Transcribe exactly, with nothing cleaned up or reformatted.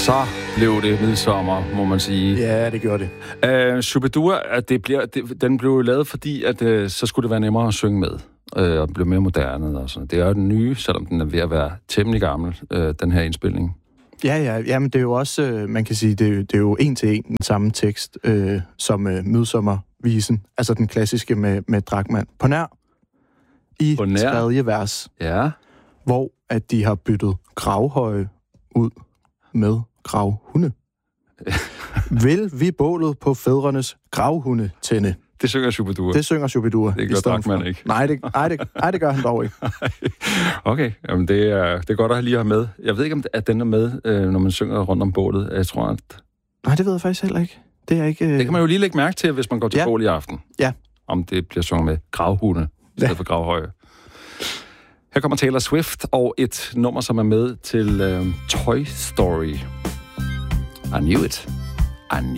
Så blev det midsommer, må man sige. Ja, det gjorde det. Uh, Shubidua, at det bliver, det, den blev lavet, fordi at, uh, så skulle det være nemmere at synge med, uh, og blive mere moderne og sådan. Det er jo den nye, selvom den er ved at være temmelig gammel, uh, den her indspilning. Ja, ja, ja, men det er jo også, øh, man kan sige, det er, det er jo en til en den samme tekst, øh, som øh, Midsommervisen, altså den klassiske med, med Drachmann. På nær, i På nær. tredje vers, Ja. hvor at de har byttet gravhøje ud med gravhunde. Vil vi bålet på fædrenes gravhunde tænde? Det synger Shubidua. Det synger Shubidua. Det gør Drachmann ikke. Nej det, nej, det, nej, det gør han dog ikke. Okay, jamen det er, det er godt at lige have med. Jeg ved ikke, om at den er med, øh, når man synger rundt om bålet. Jeg tror, at... Nej, det ved jeg faktisk heller ikke. Det er ikke... Øh... Det kan man jo lige lægge mærke til, hvis man går til Ja. bål i aften. Ja. Om det bliver sunget med gravhunde, i stedet Ja. for gravhøje. Her kommer Taylor Swift og et nummer, som er med til øh, Toy Story. I knew it. I knew